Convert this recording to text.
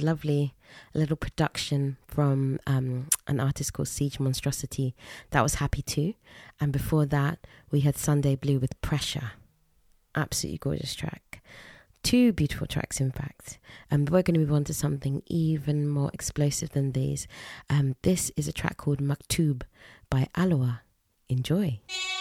lovely little production from an artist called Siege Monstrosity. That was Happy Too. And before that, we had Sunday Blue with Pressure. Absolutely gorgeous track. Two beautiful tracks, in fact. We're going to move on to something even more explosive than these. This is a track called Maktub by Aloha. Enjoy.